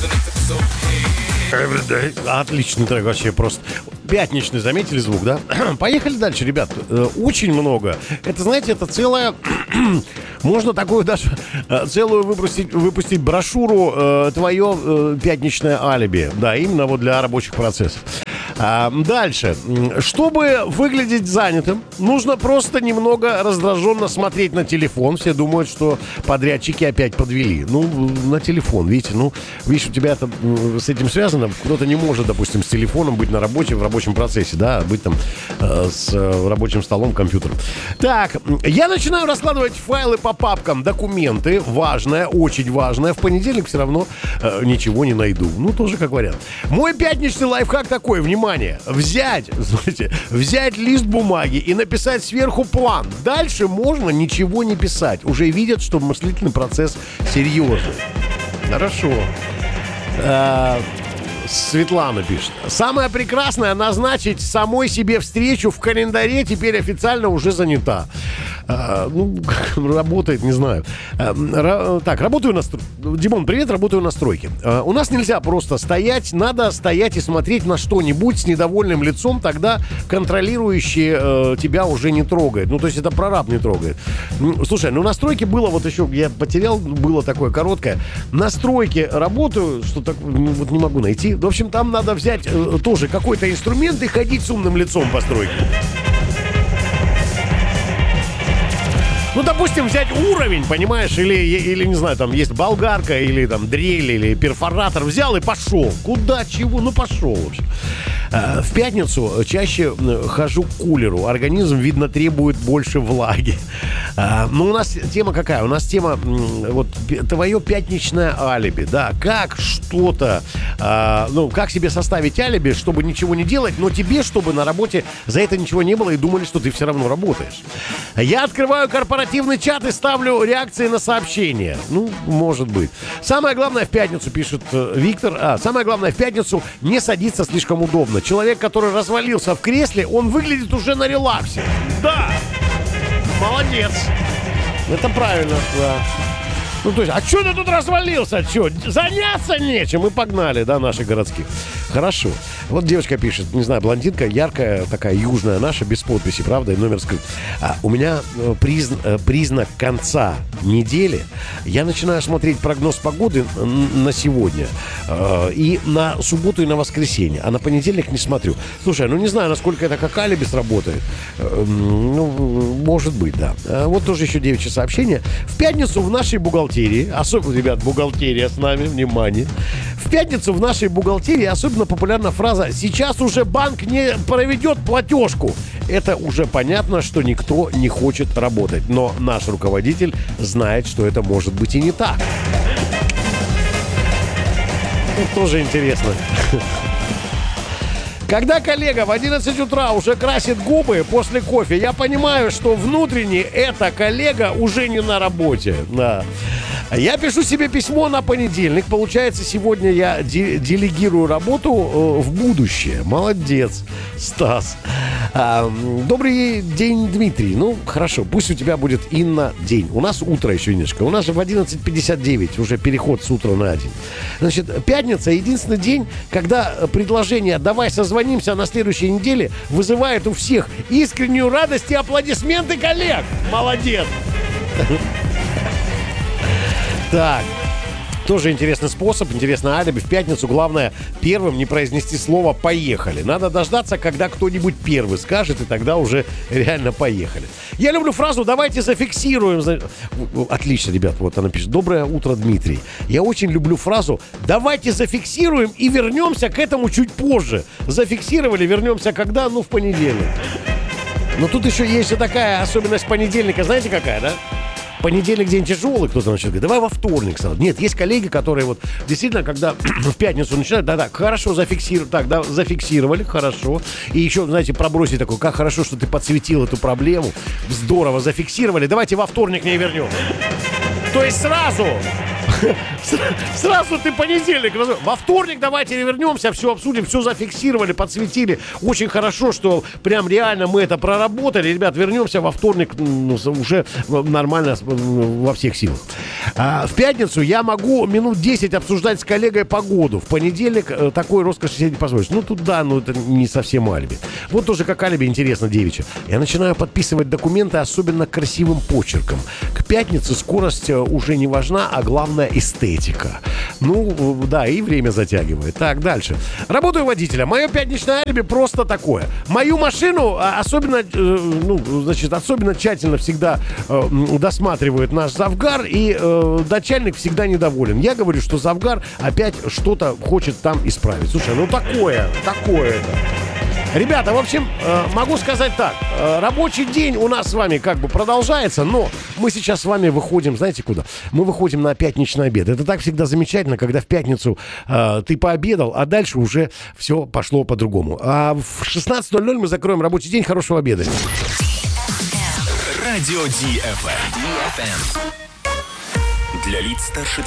Отличный трек вообще просто. Пятничный, заметили звук, да? Поехали дальше, ребят. Очень много. Это, знаете, это целая... Можно такую даже целую выпустить брошюру «Твое пятничное алиби». Да, именно вот для рабочих процессов. Дальше. Чтобы выглядеть занятым, нужно просто немного раздраженно смотреть на телефон. Все думают, что подрядчики опять подвели. Ну, на телефон, видите. Ну, видишь, у тебя это с этим связано. Кто-то не может, допустим, с телефоном быть на работе, в рабочем процессе, да, быть там с рабочим столом, компьютером. Так, я начинаю раскладывать файлы по папкам, документы. Важное, очень важное. В понедельник все равно ничего не найду. Ну, тоже как вариант. Мой пятничный лайфхак такой. Внимание, взять лист бумаги и написать сверху план. Дальше можно ничего не писать. Уже видят, что мыслительный процесс серьезный. Хорошо. Светлана пишет. Самое прекрасное — назначить самой себе встречу в календаре, теперь официально уже занята. Работает, не знаю. Так, работаю на стройке. Димон, привет, работаю на стройке. У нас нельзя просто стоять, надо стоять и смотреть на что-нибудь с недовольным лицом, тогда контролирующий тебя уже не трогает. Ну, то есть это прораб не трогает. Слушай, на стройке было вот еще, я потерял, было такое короткое. На стройке работаю, что так, вот не могу найти. В общем, там надо взять тоже какой-то инструмент и ходить с умным лицом по стройке. Ну, допустим, взять уровень, понимаешь, или, не знаю, там есть болгарка, или там дрель, или перфоратор. Взял и пошел. Куда, чего? Ну, пошел, в общем. В пятницу чаще хожу к кулеру. Организм, видно, требует больше влаги. Но у нас тема какая? У нас тема вот твое пятничное алиби. Да, как что-то, как себе составить алиби, чтобы ничего не делать, но тебе, чтобы на работе за это ничего не было и думали, что ты все равно работаешь. Я открываю корпоративный чат и ставлю реакции на сообщения. Ну, может быть. Самое главное в пятницу, пишет Виктор, самое главное в пятницу не садиться слишком удобно. Человек, который развалился в кресле, он выглядит уже на релаксе. Да! Молодец! Это правильно, да. Ну, то есть, а что ты тут развалился? Что, заняться нечем? И погнали, да, наших городских. Хорошо. Вот девочка пишет, не знаю, блондинка, яркая, такая южная наша, без подписи, правда, и номер скрыт. У меня признак конца недели. Я начинаю смотреть прогноз погоды на сегодня. И на субботу, и на воскресенье. А на понедельник не смотрю. Слушай, не знаю, насколько это как алиби сработает. Может быть, да. Вот тоже еще девичье сообщение. В пятницу в нашей бухгалтерии, особенно, ребят, бухгалтерия с нами, внимание. В пятницу в нашей бухгалтерии особенно популярна фраза «Сейчас уже банк не проведет платежку». Это уже понятно, что никто не хочет работать. Но наш руководитель знает, что это может быть и не так. Это тоже интересно. Когда коллега в 11 утра уже красит губы после кофе, я понимаю, что внутренне эта коллега уже не на работе. Да. Я пишу себе письмо на понедельник. Получается, сегодня я делегирую работу в будущее. Молодец, Стас. Добрый день, Дмитрий. Ну, хорошо, пусть у тебя будет Инна день. У нас утро еще, Инночка. У нас же в 11:59 уже переход с утра на день. Значит, пятница — единственный день, когда предложение «давай созвонимся на следующей неделе» вызывает у всех искреннюю радость и аплодисменты коллег. Молодец. Так, тоже интересный способ, интересное алиби. В пятницу главное первым не произнести слово «поехали». Надо дождаться, когда кто-нибудь первый скажет, и тогда уже реально поехали. Я люблю фразу «давайте зафиксируем». Отлично, ребят, вот она пишет. Доброе утро, Дмитрий. Я очень люблю фразу «давайте зафиксируем и вернемся к этому чуть позже». Зафиксировали, вернемся когда? В понедельник. Но тут еще есть и такая особенность понедельника. Знаете, какая, да? Понедельник день тяжелый, кто-то начинает говорить, давай во вторник сразу. Нет, есть коллеги, которые вот действительно, когда в пятницу начинают, да, хорошо, зафиксировали, так, да, зафиксировали, хорошо. И еще, знаете, пробросить такой, как хорошо, что ты подсветил эту проблему, здорово, зафиксировали, давайте во вторник не вернем. То есть Сразу ты понедельник. Во вторник давайте вернемся, все обсудим, все зафиксировали, подсветили. Очень хорошо, что прям реально мы это проработали. Ребят, вернемся во вторник уже нормально во всех силах. В пятницу я могу минут 10 обсуждать с коллегой погоду. В понедельник такой роскоши себе не позволишь. Ну, тут да, но это не совсем алиби. Вот тоже как алиби интересно, девичья. Я начинаю подписывать документы особенно красивым почерком. К пятнице скорость уже не важна, а главное эстетика. Ну, да, и время затягивает. Так, дальше. Работаю водителем. Мое пятничное алиби просто такое. Мою машину особенно тщательно всегда досматривает наш завгар, и начальник всегда недоволен. Я говорю, что завгар опять что-то хочет там исправить. Слушай, ну такое это. Ребята, в общем, могу сказать так. Рабочий день у нас с вами как бы продолжается, но мы сейчас с вами выходим, знаете куда? Мы выходим на пятничный обед. Это так всегда замечательно, когда в пятницу ты пообедал, а дальше уже все пошло по-другому. А в 16:00 мы закроем рабочий день. Хорошего обеда. Радио DFM. Для лиц старше